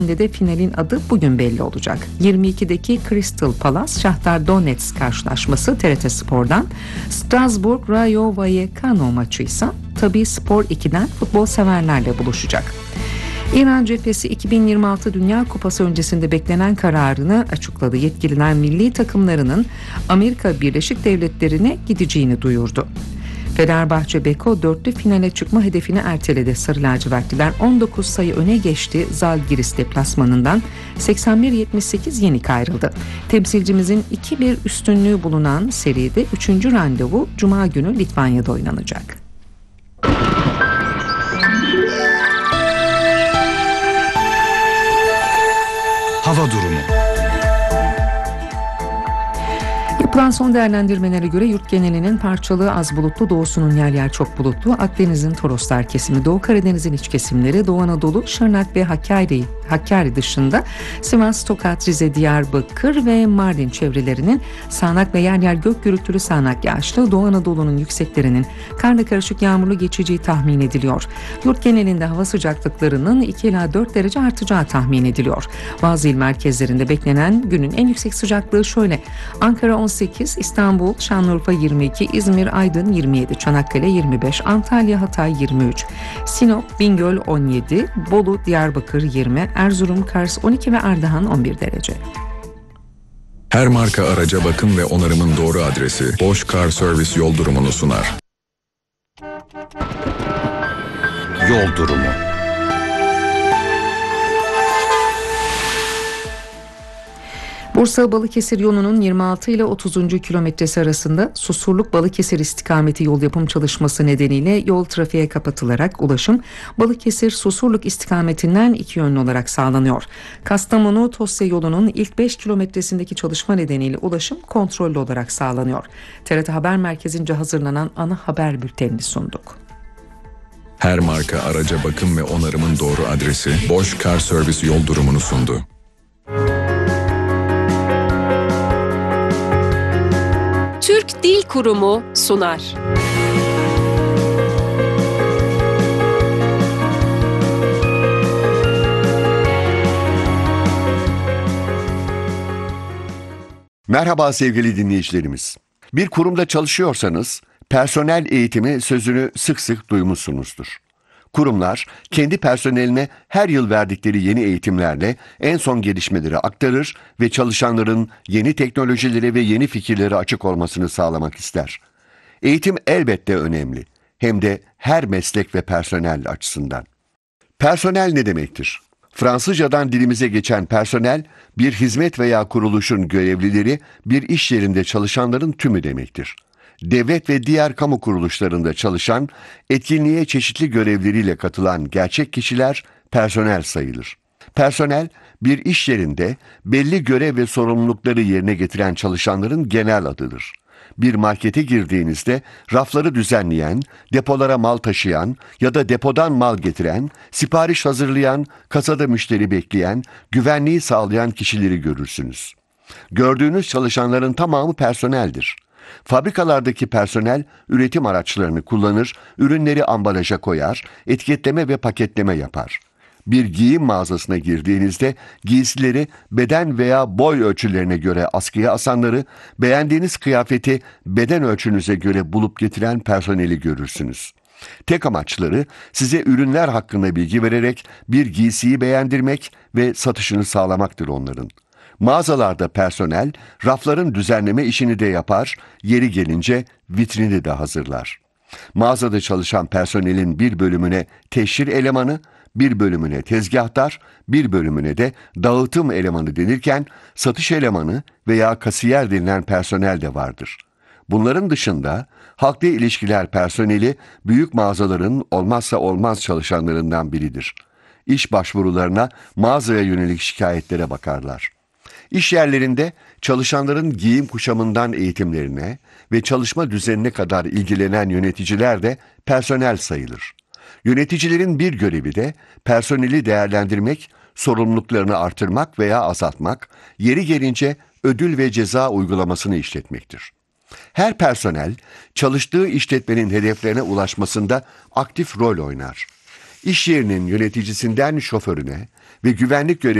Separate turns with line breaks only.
de finalin adı bugün belli olacak. 22'deki Crystal Palace Shakhtar Donetsk karşılaşması TRT Spor'dan, Strasbourg Rayo Vallecano maçı ise tabii Spor 2'den futbol severlerle buluşacak. İran cephesi 2026 Dünya Kupası öncesinde beklenen kararını açıkladı. Yetkililer milli takımlarının Amerika Birleşik Devletleri'ne gideceğini duyurdu. Fenerbahçe Beko dörtlü finale çıkma hedefini erteledi. Sarı lacivertliler 19 sayı öne geçti. Zalgiris deplasmanından 81-78 yenik ayrıldı. Temsilcimizin 2-1 üstünlüğü bulunan seride 3. randevu Cuma günü Litvanya'da oynanacak.
Hava durumu.
Yapılan son değerlendirmelere göre yurt genelinin parçalı az bulutlu, doğusunun yer yer çok bulutlu, Akdeniz'in Toroslar kesimi, Doğu Karadeniz'in iç kesimleri, Doğu Anadolu, Şırnak ve Hakkari dışında Sivas, Tokat, Rize, Diyarbakır ve Mardin çevrelerinin sağanak ve yer yer gök gürültülü sağanak yağışlı, Doğu Anadolu'nun yükseklerinin karla karışık yağmurlu geçeceği tahmin ediliyor. Yurt genelinde hava sıcaklıklarının 2 ila 4 derece artacağı tahmin ediliyor. Bazı il merkezlerinde beklenen günün en yüksek sıcaklığı şöyle: Ankara 18, İstanbul, Şanlıurfa 22, İzmir, Aydın 27, Çanakkale 25, Antalya, Hatay 23, Sinop, Bingöl 17, Bolu, Diyarbakır 20, Erzurum, Kars 12 ve Ardahan 11 derece.
Her marka araca bakım ve onarımın doğru adresi Bosch Car Service yol durumunu sunar.
Yol durumu.
Bursa-Balıkesir yolunun 26 ile 30. kilometresi arasında Susurluk-Balıkesir istikameti yol yapım çalışması nedeniyle yol trafiğe kapatılarak ulaşım Balıkesir-Susurluk istikametinden iki yönlü olarak sağlanıyor. Kastamonu-Tosya yolunun ilk 5 kilometresindeki çalışma nedeniyle ulaşım kontrollü olarak sağlanıyor. TRT Haber Merkezi'nce hazırlanan ana haber bültenini sunduk.
Her marka araca bakım ve onarımın doğru adresi Bosch Car Service yol durumunu sundu.
Türk Dil Kurumu sunar.
Merhaba sevgili dinleyicilerimiz. Bir kurumda çalışıyorsanız personel eğitimi sözünü sık sık duymuşsunuzdur. Kurumlar kendi personeline her yıl verdikleri yeni eğitimlerle en son gelişmeleri aktarır ve çalışanların yeni teknolojilere ve yeni fikirlere açık olmasını sağlamak ister. Eğitim elbette önemli, hem de her meslek ve personel açısından. Personel ne demektir? Fransızcadan dilimize geçen personel, bir hizmet veya kuruluşun görevlileri, bir iş yerinde çalışanların tümü demektir. Devlet ve diğer kamu kuruluşlarında çalışan, etkinliğe çeşitli görevleriyle katılan gerçek kişiler personel sayılır. Personel, bir iş yerinde belli görev ve sorumlulukları yerine getiren çalışanların genel adıdır. Bir markete girdiğinizde rafları düzenleyen, depolara mal taşıyan ya da depodan mal getiren, sipariş hazırlayan, kasada müşteri bekleyen, güvenliği sağlayan kişileri görürsünüz. Gördüğünüz çalışanların tamamı personeldir. Fabrikalardaki personel üretim araçlarını kullanır, ürünleri ambalaja koyar, etiketleme ve paketleme yapar. Bir giyim mağazasına girdiğinizde giysileri beden veya boy ölçülerine göre askıya asanları, beğendiğiniz kıyafeti beden ölçünüze göre bulup getiren personeli görürsünüz. Tek amaçları size ürünler hakkında bilgi vererek bir giysiyi beğendirmek ve satışını sağlamaktır onların. Mağazalarda personel, rafların düzenleme işini de yapar, yeri gelince vitrini de hazırlar. Mağazada çalışan personelin bir bölümüne teşhir elemanı, bir bölümüne tezgahtar, bir bölümüne de dağıtım elemanı denirken, satış elemanı veya kasiyer denilen personel de vardır. Bunların dışında halkla ilişkiler personeli büyük mağazaların olmazsa olmaz çalışanlarından biridir. İş başvurularına, mağazaya yönelik şikayetlere bakarlar. İş yerlerinde çalışanların giyim kuşamından eğitimlerine ve çalışma düzenine kadar ilgilenen yöneticiler de personel sayılır. Yöneticilerin bir görevi de personeli değerlendirmek, sorumluluklarını artırmak veya azaltmak, yeri gelince ödül ve ceza uygulamasını işletmektir. Her personel çalıştığı işletmenin hedeflerine ulaşmasında aktif rol oynar. İş yerinin yöneticisinden şoförüne ve güvenlik